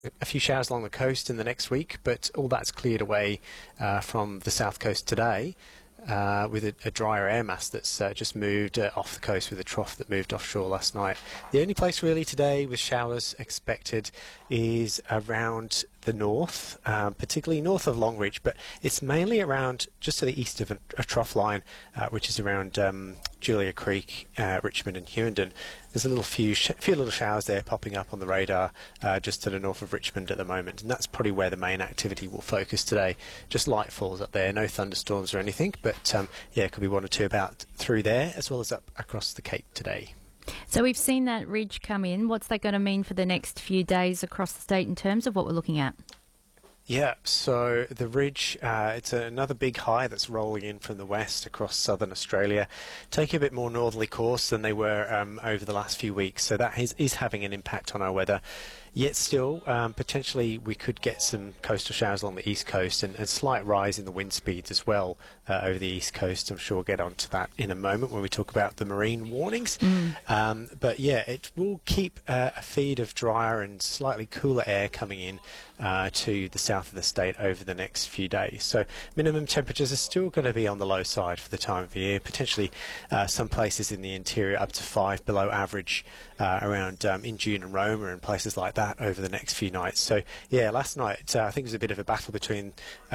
a few showers along the coast in the next week, but all that's cleared away from the south coast today. With a drier air mass that's just moved off the coast with a trough that moved offshore last night. The only place really today with showers expected is around the north, particularly north of Longreach, but it's mainly around just to the east of a trough line, which is around Julia Creek, Richmond and Hughenden. There's a few little showers there popping up on the radar just to the north of Richmond at the moment, and that's probably where the main activity will focus today. Just light falls up there, no thunderstorms or anything, but yeah, it could be one or two about through there, as well as up across the Cape today. So we've seen that ridge come in. What's that going to mean for the next few days across the state in terms of what we're looking at? Yeah, so the ridge, it's another big high that's rolling in from the west across southern Australia, taking a bit more northerly course than they were over the last few weeks. So that is having an impact on our weather. Yet still, potentially we could get some coastal showers along the east coast and a slight rise in the wind speeds as well over the east coast. I'm sure we'll get onto that in a moment when we talk about the marine warnings. But yeah, it will keep a feed of drier and slightly cooler air coming in to the south of the state over the next few days. So minimum temperatures are still going to be on the low side for the time of year, potentially some places in the interior up to 5 below average around in June and Roma and places like that over the next few nights. So yeah, last night I think it was a bit of a battle between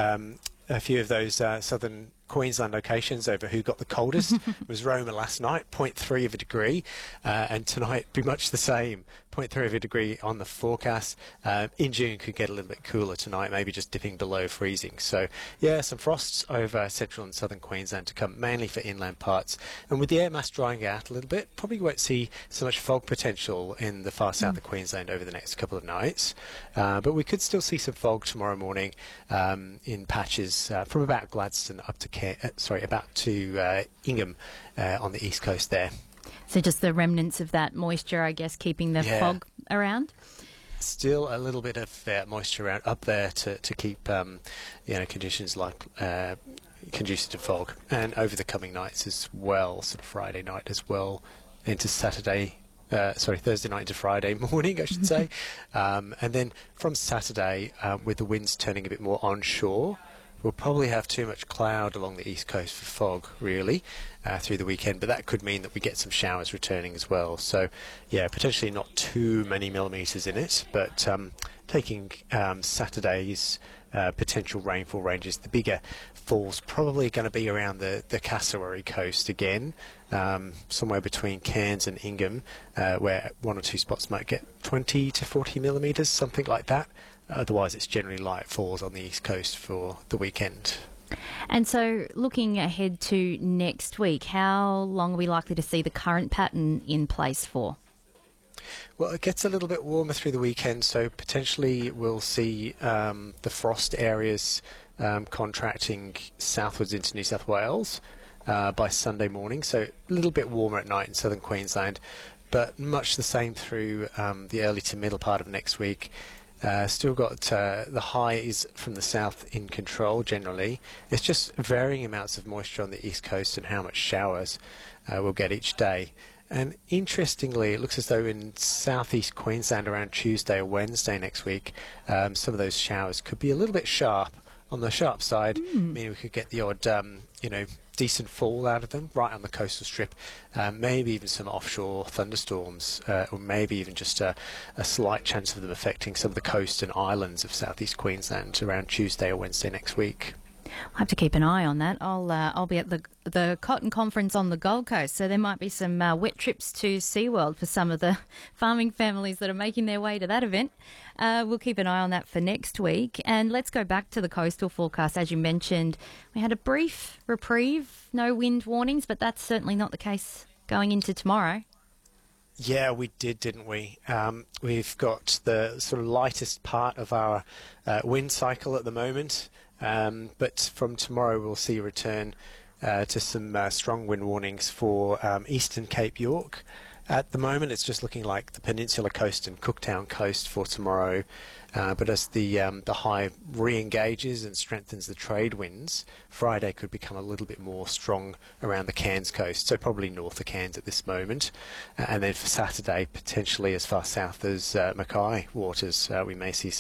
a few of those southern Queensland locations over who got the coldest. It was Roma last night, 0.3 of a degree, and tonight be much the same, 0.3 of a degree on the forecast. In June could get a little bit cooler tonight, maybe just dipping below freezing. So yeah, some frosts over central and southern Queensland to come, mainly for inland parts. And with the air mass drying out a little bit, probably won't see so much fog potential in the far south of Queensland over the next couple of nights. But we could still see some fog tomorrow morning in patches from about Gladstone up to about to Ingham on the east coast there. So just the remnants of that moisture, I guess, keeping the fog around? Still a little bit of moisture around up there to keep conditions like conducive to fog, and over the coming nights as well, sort of Friday night as well into Thursday night into Friday morning, I should say. And then from Saturday, with the winds turning a bit more onshore, we'll probably have too much cloud along the east coast for fog, really, through the weekend. But that could mean that we get some showers returning as well. So, yeah, potentially not too many millimetres in it, but taking Saturday's potential rainfall ranges, the bigger falls probably going to be around the Cassowary coast again, somewhere between Cairns and Ingham, where one or two spots might get 20 to 40 millimetres, something like that. Otherwise, it's generally light falls on the east coast for the weekend. And so looking ahead to next week, how long are we likely to see the current pattern in place for? Well, it gets a little bit warmer through the weekend, so potentially we'll see the frost areas contracting southwards into New South Wales by Sunday morning, so a little bit warmer at night in southern Queensland, but much the same through the early to middle part of next week. Still got the highs from the south in control generally. It's just varying amounts of moisture on the east coast and how much showers we'll get each day. And interestingly, it looks as though in southeast Queensland around Tuesday or Wednesday next week, some of those showers could be a little bit sharp. On the sharp side, meaning we could get the odd, decent fall out of them right on the coastal strip, maybe even some offshore thunderstorms, or maybe even just a slight chance of them affecting some of the coast and islands of southeast Queensland around Tuesday or Wednesday next week. I'll have to keep an eye on that. I'll be at the Cotton Conference on the Gold Coast, so there might be some wet trips to SeaWorld for some of the farming families that are making their way to that event. We'll keep an eye on that for next week. And let's go back to the coastal forecast. As you mentioned, we had a brief reprieve, no wind warnings, but that's certainly not the case going into tomorrow. Yeah, we did, didn't we? We've got the sort of lightest part of our wind cycle at the moment. But from tomorrow we'll see a return to some strong wind warnings for eastern Cape York. At the moment it's just looking like the Peninsula Coast and Cooktown Coast for tomorrow, but as the high re-engages and strengthens the trade winds, Friday could become a little bit more strong around the Cairns coast, so probably north of Cairns at this moment. And then for Saturday, potentially as far south as Mackay waters, we may see